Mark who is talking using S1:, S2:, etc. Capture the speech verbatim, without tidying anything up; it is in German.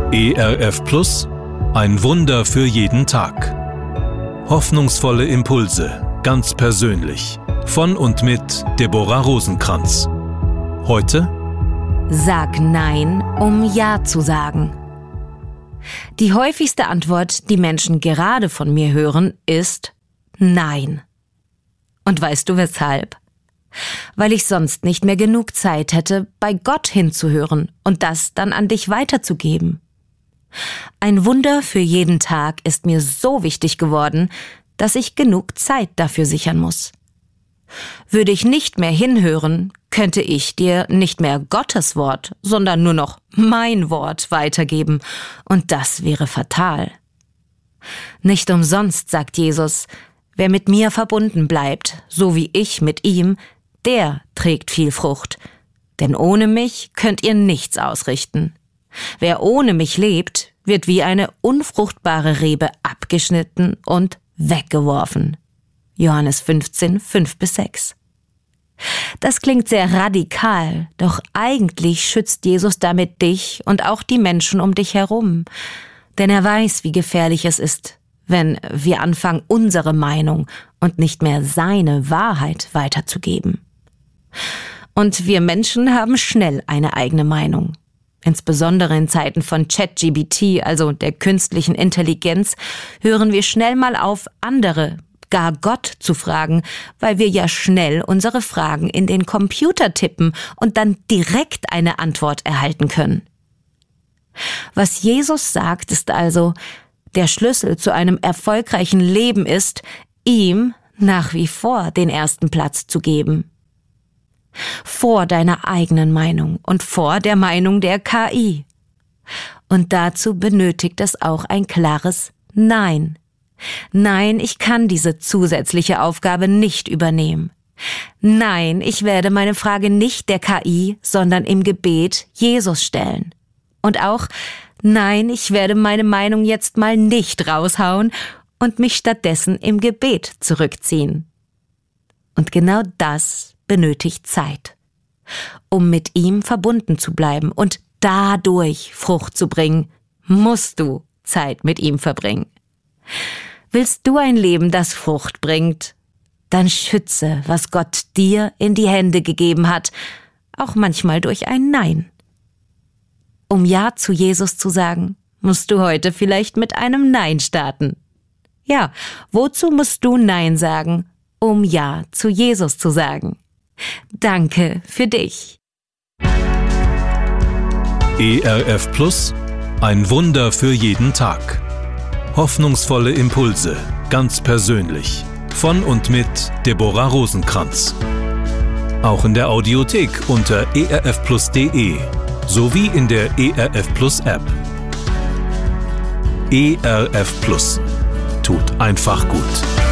S1: E R F Plus, ein Wunder für jeden Tag. Hoffnungsvolle Impulse, ganz persönlich. Von und mit Deborah Rosenkranz. Heute:
S2: Sag Nein, um Ja zu sagen. Die häufigste Antwort, die Menschen gerade von mir hören, ist Nein. Und weißt du weshalb? Weil ich sonst nicht mehr genug Zeit hätte, bei Gott hinzuhören und das dann an dich weiterzugeben. Ein Wunder für jeden Tag ist mir so wichtig geworden, dass ich genug Zeit dafür sichern muss. Würde ich nicht mehr hinhören, könnte ich dir nicht mehr Gottes Wort, sondern nur noch mein Wort weitergeben, und das wäre fatal. Nicht umsonst sagt Jesus, wer mit mir verbunden bleibt, so wie ich mit ihm, der trägt viel Frucht, denn ohne mich könnt ihr nichts ausrichten. Wer ohne mich lebt, wird wie eine unfruchtbare Rebe abgeschnitten und weggeworfen. Johannes fünfzehn, fünf bis sechs. Das klingt sehr radikal, doch eigentlich schützt Jesus damit dich und auch die Menschen um dich herum. Denn er weiß, wie gefährlich es ist, wenn wir anfangen, unsere Meinung und nicht mehr seine Wahrheit weiterzugeben. Und wir Menschen haben schnell eine eigene Meinung. Insbesondere in Zeiten von ChatGPT, also der künstlichen Intelligenz, hören wir schnell mal auf, andere, gar Gott zu fragen, weil wir ja schnell unsere Fragen in den Computer tippen und dann direkt eine Antwort erhalten können. Was Jesus sagt, ist also, der Schlüssel zu einem erfolgreichen Leben ist, ihm nach wie vor den ersten Platz zu geben. Vor deiner eigenen Meinung und vor der Meinung der K I. Und dazu benötigt es auch ein klares Nein. Nein, ich kann diese zusätzliche Aufgabe nicht übernehmen. Nein, ich werde meine Frage nicht der K I, sondern im Gebet Jesus stellen. Und auch, nein, ich werde meine Meinung jetzt mal nicht raushauen und mich stattdessen im Gebet zurückziehen. Und genau das benötigt Zeit, um mit ihm verbunden zu bleiben und dadurch Frucht zu bringen, musst du Zeit mit ihm verbringen. Willst du ein Leben, das Frucht bringt? Dann schütze, was Gott dir in die Hände gegeben hat, auch manchmal durch ein Nein. Um Ja zu Jesus zu sagen, musst du heute vielleicht mit einem Nein starten. Ja, wozu musst du Nein sagen, um Ja zu Jesus zu sagen? Danke für dich.
S1: E R F Plus, ein Wunder für jeden Tag. Hoffnungsvolle Impulse, ganz persönlich. Von und mit Deborah Rosenkranz. Auch in der Audiothek unter e r f plus punkt de sowie in der E R F Plus App. E R F Plus. Tut einfach gut.